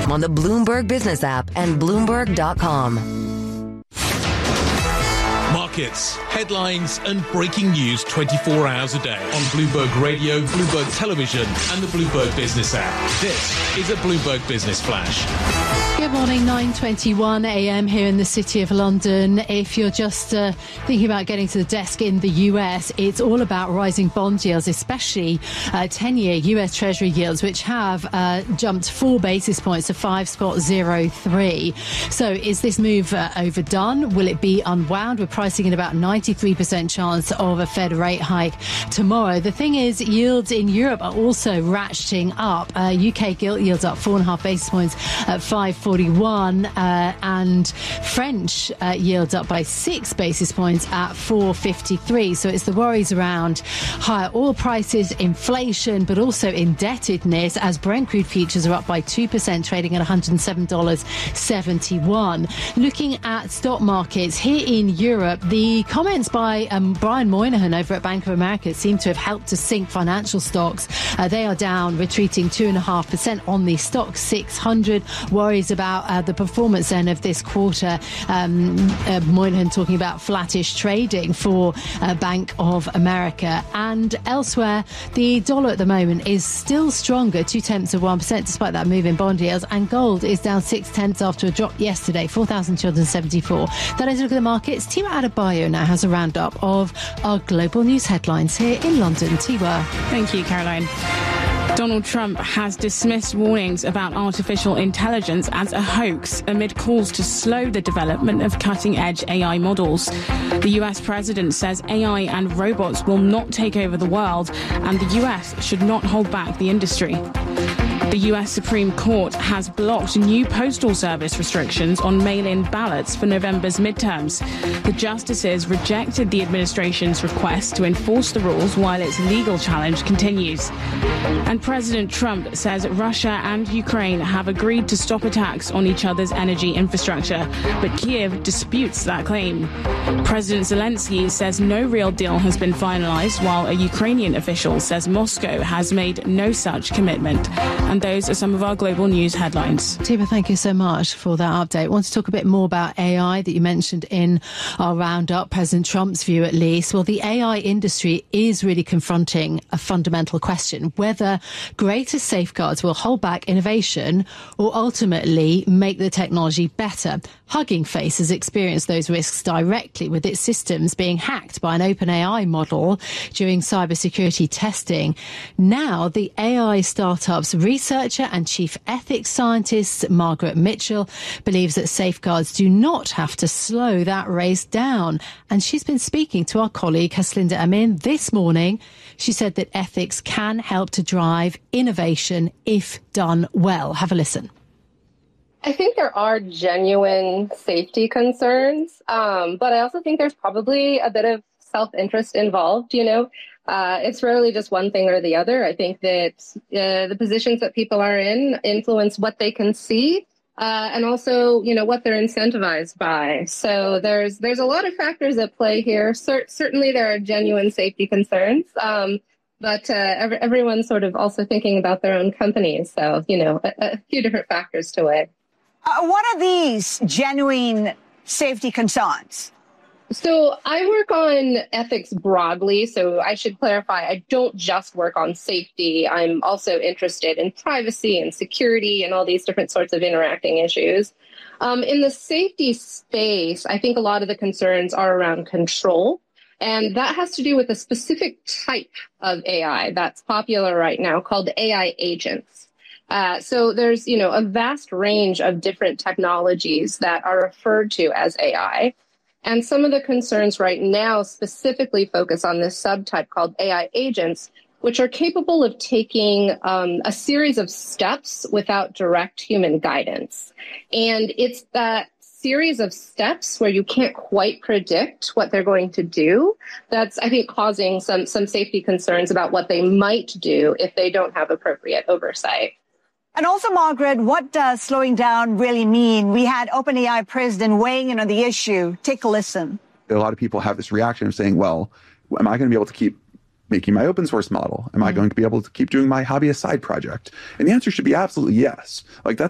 anytime on the Bloomberg Business app and Bloomberg.com. Markets, headlines and breaking news 24 hours a day on Bloomberg Radio, Bloomberg Television and the Bloomberg Business app. This is a Bloomberg Business Flash. Good morning, 9:21 a.m. here in the City of London. If you're just thinking about getting to the desk in the US, it's all about rising bond yields, especially 10-year US Treasury yields, which have jumped 4 basis points to 5.03. So is this move overdone? Will it be unwound? We're pricing in about 93% chance of a Fed rate hike tomorrow. The thing is, yields in Europe are also ratcheting up. UK gilt yields up 4.5 basis points at 5.41, and French yields up by 6 basis points at 4.53. So it's the worries around higher oil prices, inflation, but also indebtedness, as Brent crude futures are up by 2%, trading at $107.71. Looking at stock markets here in Europe, the comments by Brian Moynihan over at Bank of America seem to have helped to sink financial stocks. They are down, retreating 2.5% on the Stock 600. Worries about the performance then of this quarter. Moynihan talking about flattish trading for Bank of America. And elsewhere, the dollar at the moment is still stronger, 0.2%, despite that move in bond yields. And gold is down 0.6 after a drop yesterday, 4,274. That is a look at the markets. Tiwa Adebayo now has a roundup of our global news headlines here in London. Tiwa. Thank you, Caroline. Donald Trump has dismissed warnings about artificial intelligence as a hoax amid calls to slow the development of cutting-edge AI models. The US president says AI and robots will not take over the world, and the US should not hold back the industry. The US Supreme Court has blocked new postal service restrictions on mail-in ballots for November's midterms. The justices rejected the administration's request to enforce the rules while its legal challenge continues. And President Trump says Russia and Ukraine have agreed to stop attacks on each other's energy infrastructure, but Kyiv disputes that claim. President Zelensky says no real deal has been finalized, while a Ukrainian official says Moscow has made no such commitment. And those are some of our global news headlines. Tiba, thank you so much for that update. I want to talk a bit more about AI that you mentioned in our roundup, President Trump's view at least. Well, the AI industry is really confronting a fundamental question, whether greater safeguards will hold back innovation or ultimately make the technology better. Hugging Face has experienced those risks directly, with its systems being hacked by an OpenAI model during cybersecurity testing. Now, the AI startup's researcher and chief ethics scientist Margaret Mitchell believes that safeguards do not have to slow that race down. And she's been speaking to our colleague Haslinda Amin this morning. She said that ethics can help to drive innovation if done well. Have a listen. I think there are genuine safety concerns, but I also think there's probably a bit of self-interest involved, It's rarely just one thing or the other. I think that the positions that people are in influence what they can see and also, what they're incentivized by. So there's a lot of factors at play here. Certainly there are genuine safety concerns, but everyone's sort of also thinking about their own companies. So, a few different factors to weigh. What are these genuine safety concerns? So I work on ethics broadly, so I should clarify, I don't just work on safety. I'm also interested in privacy and security and all these different sorts of interacting issues. In the safety space, I think a lot of the concerns are around control, and that has to do with a specific type of AI that's popular right now called AI agents. So there's, a vast range of different technologies that are referred to as AI. And some of the concerns right now specifically focus on this subtype called AI agents, which are capable of taking a series of steps without direct human guidance. And it's that series of steps where you can't quite predict what they're going to do that's, I think, causing some safety concerns about what they might do if they don't have appropriate oversight. And also, Margaret, what does slowing down really mean? We had OpenAI president weighing in on the issue. Take a listen. A lot of people have this reaction of saying, well, am I going to be able to keep making my open source model? Am I going to be able to keep doing my hobbyist side project? And the answer should be absolutely yes. Like, that's